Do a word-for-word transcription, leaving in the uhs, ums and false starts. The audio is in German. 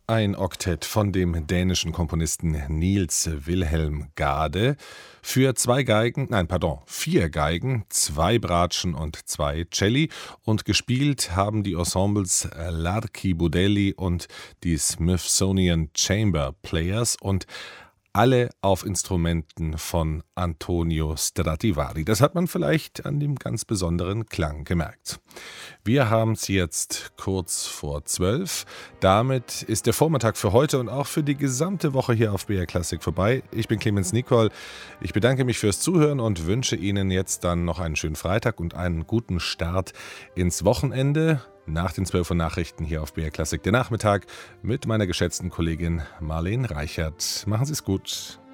Ein Oktett von dem dänischen Komponisten Niels Wilhelm Gade für zwei Geigen, nein, pardon, vier Geigen, zwei Bratschen und zwei Celli, und gespielt haben die Ensembles L'Archibudelli und die Smithsonian Chamber Players und alle auf Instrumenten von Antonio Stradivari. Das hat man vielleicht an dem ganz besonderen Klang gemerkt. Wir haben es jetzt kurz vor zwölf. Damit ist der Vormittag für heute und auch für die gesamte Woche hier auf B R Classic vorbei. Ich bin Clemens Nicol. Ich bedanke mich fürs Zuhören und wünsche Ihnen jetzt dann noch einen schönen Freitag und einen guten Start ins Wochenende. Nach den zwölf Uhr Nachrichten hier auf B R Classic der Nachmittag mit meiner geschätzten Kollegin Marlene Reichert. Machen Sie es gut.